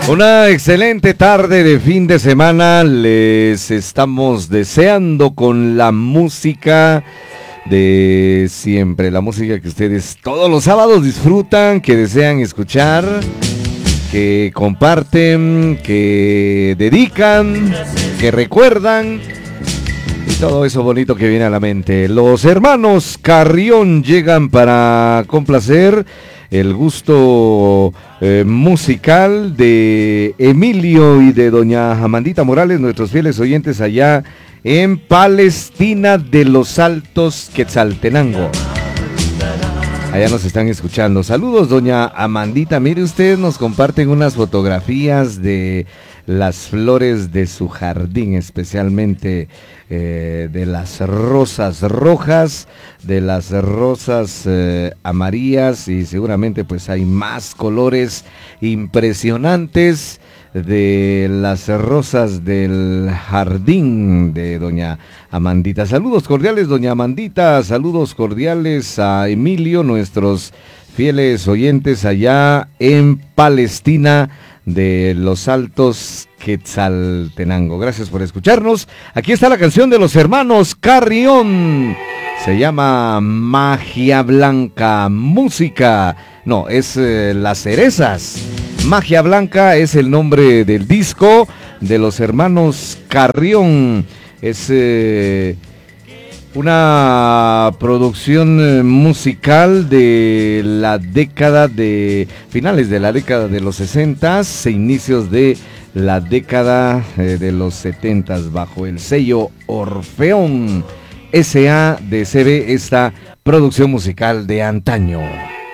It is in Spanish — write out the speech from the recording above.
Una excelente tarde de fin de semana les estamos deseando con la música de siempre, la música que ustedes todos los sábados disfrutan, que desean escuchar, que comparten, que dedican, que recuerdan y todo eso bonito que viene a la mente. Los hermanos Carrión llegan para complacer el gusto musical de Emilio y de doña Amandita Morales, nuestros fieles oyentes allá en Palestina de los Altos, Quetzaltenango. Allá nos están escuchando. Saludos, doña Amandita. Mire usted, nos comparten unas fotografías de las flores de su jardín, especialmente de las rosas rojas, de las rosas amarillas, y seguramente pues hay más colores impresionantes de las rosas del jardín de doña Amandita. Saludos cordiales, doña Amandita, saludos cordiales a Emilio, nuestros fieles oyentes allá en Palestina de los Altos, Quetzaltenango. Gracias por escucharnos. Aquí está la canción de los hermanos Carrión. Se llama Magia Blanca. Música. No, es Las Cerezas. Magia Blanca es el nombre del disco de los hermanos Carrión. Es una producción musical de la década de finales de la década de los 60s e inicios de la década de los 70s, bajo el sello Orfeón S.A. de CB, esta producción musical de antaño.